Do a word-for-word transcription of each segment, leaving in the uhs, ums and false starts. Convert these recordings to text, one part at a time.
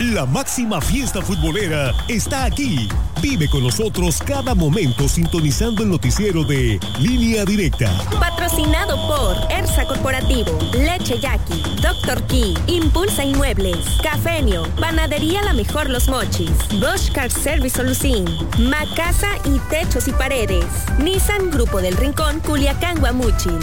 La máxima fiesta futbolera está aquí. Vive con nosotros cada momento sintonizando el noticiero de Línea Directa. Patrocinado por Ersa Corporativo, Leche Yaqui, Doctor Key, Impulsa Inmuebles, Cafenio, Panadería La Mejor Los Mochis, Bosch Car Service Solucín, Macasa y Techos y Paredes, Nissan Grupo del Rincón, Culiacán, Guamúchil.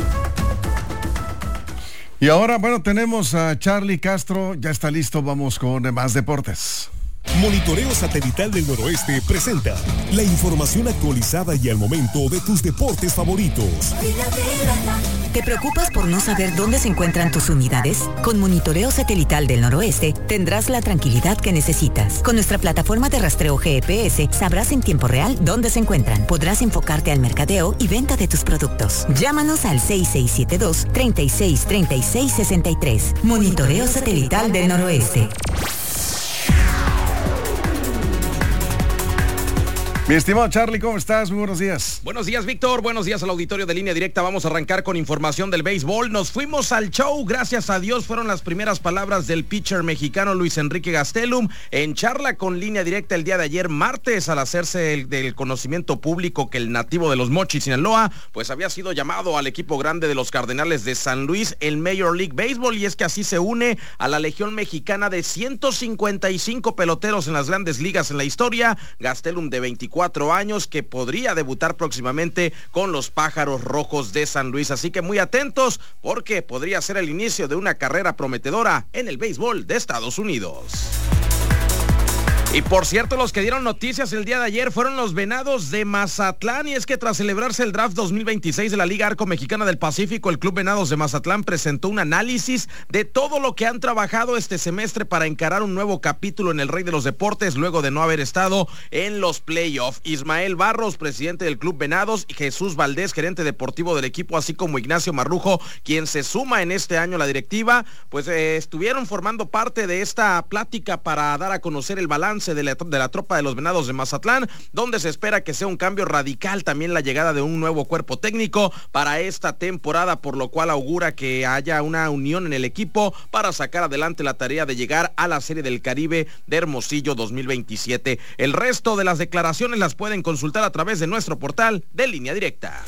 Y ahora, bueno, tenemos a Charlie Castro, ya está listo, vamos con más deportes. Monitoreo Satelital del Noroeste presenta la información actualizada y al momento de tus deportes favoritos. ¿Te preocupas por no saber dónde se encuentran tus unidades? Con Monitoreo Satelital del Noroeste tendrás la tranquilidad que necesitas. Con nuestra plataforma de rastreo G P S sabrás en tiempo real dónde se encuentran. Podrás enfocarte al mercadeo y venta de tus productos. Llámanos al seis seis siete dos, tres seis tres seis seis tres. Monitoreo Satelital del Noroeste. Mi estimado Charlie, ¿cómo estás? Muy buenos días. Buenos días, Víctor. Buenos días al auditorio de Línea Directa. Vamos a arrancar con información del béisbol. Nos fuimos al show. Gracias a Dios fueron las primeras palabras del pitcher mexicano Luis Enrique Gastelum en charla con Línea Directa el día de ayer, martes, al hacerse el, del conocimiento público que el nativo de los Mochis, Sinaloa, pues había sido llamado al equipo grande de los Cardenales de San Luis en Major League Baseball, y es que así se une a la legión mexicana de ciento cincuenta y cinco peloteros en las grandes ligas en la historia. Gastelum, de veinticuatro años, que podría debutar próximamente con los Pájaros Rojos de San Luis. Así que muy atentos, porque podría ser el inicio de una carrera prometedora en el béisbol de Estados Unidos. Y por cierto, los que dieron noticias el día de ayer fueron los Venados de Mazatlán, y es que tras celebrarse el draft dos mil veintiséis de la Liga Arco Mexicana del Pacífico, el Club Venados de Mazatlán presentó un análisis de todo lo que han trabajado este semestre para encarar un nuevo capítulo en el Rey de los Deportes luego de no haber estado en los playoffs. Ismael Barros, presidente del Club Venados, y Jesús Valdés, gerente deportivo del equipo, así como Ignacio Marrujo, quien se suma en este año a la directiva, pues eh, estuvieron formando parte de esta plática para dar a conocer el balance De la, de la tropa de los Venados de Mazatlán, donde se espera que sea un cambio radical, también la llegada de un nuevo cuerpo técnico para esta temporada, por lo cual augura que haya una unión en el equipo para sacar adelante la tarea de llegar a la Serie del Caribe de Hermosillo dos mil veintisiete. El resto de las declaraciones las pueden consultar a través de nuestro portal de Línea Directa.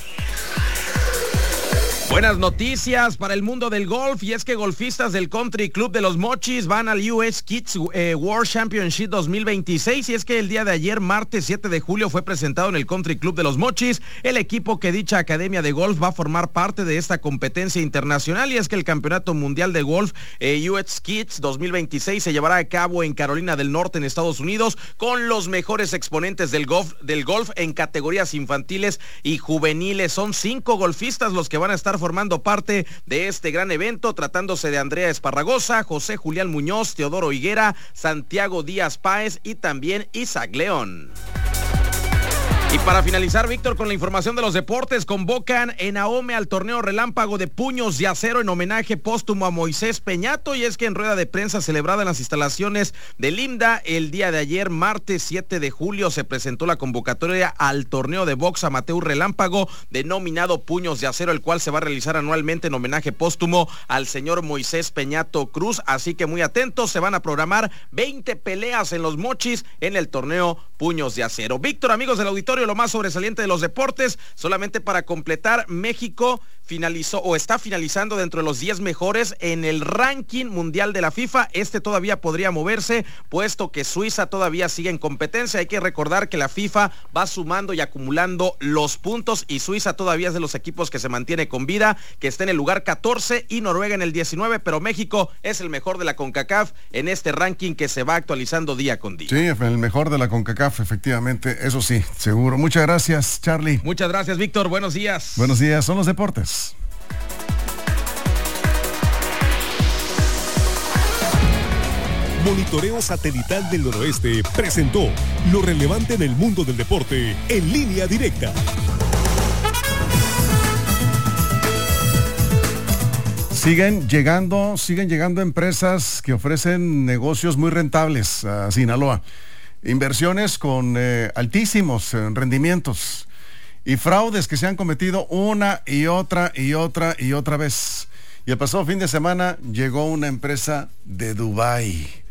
Buenas noticias para el mundo del golf, y es que golfistas del Country Club de los Mochis van al U S Kids eh, World Championship dos mil veintiséis, y es que el día de ayer, martes siete de julio, fue presentado en el Country Club de los Mochis el equipo que dicha academia de golf va a formar parte de esta competencia internacional, y es que el Campeonato Mundial de Golf eh, U S Kids dos mil veintiséis se llevará a cabo en Carolina del Norte, en Estados Unidos, con los mejores exponentes del golf, del golf en categorías infantiles y juveniles. Son cinco golfistas los que van a estar formando parte de este gran evento, tratándose de Andrea Esparragosa, José Julián Muñoz, Teodoro Higuera, Santiago Díaz Páez y también Isaac León. Y para finalizar, Víctor, con la información de los deportes, convocan en Ahome al torneo relámpago de Puños de Acero en homenaje póstumo a Moisés Peñato, y es que en rueda de prensa celebrada en las instalaciones del IMDA el día de ayer, martes siete de julio, se presentó la convocatoria al torneo de box amateur relámpago denominado Puños de Acero, el cual se va a realizar anualmente en homenaje póstumo al señor Moisés Peñato Cruz, así que muy atentos, se van a programar veinte peleas en los Mochis en el torneo Puños de Acero. Víctor, amigos del auditorio, lo más sobresaliente de los deportes, solamente para completar, México finalizó o está finalizando dentro de los diez mejores en el ranking mundial de la FIFA. Este todavía podría moverse, puesto que Suiza todavía sigue en competencia. Hay que recordar que la FIFA va sumando y acumulando los puntos, y Suiza todavía es de los equipos que se mantiene con vida, que está en el lugar catorce y Noruega en el diecinueve, pero México es el mejor de la CONCACAF en este ranking que se va actualizando día con día. Sí, el mejor de la CONCACAF, efectivamente, eso sí, seguro. Muchas gracias, Charlie. Muchas gracias, Víctor. Buenos días. Buenos días, son los deportes. Monitoreo Satelital del Noroeste presentó lo relevante en el mundo del deporte en Línea Directa. Siguen llegando, siguen llegando empresas que ofrecen negocios muy rentables a Sinaloa. Inversiones con eh, altísimos eh, rendimientos y fraudes que se han cometido una y otra y otra y otra vez. Y el pasado fin de semana llegó una empresa de Dubái.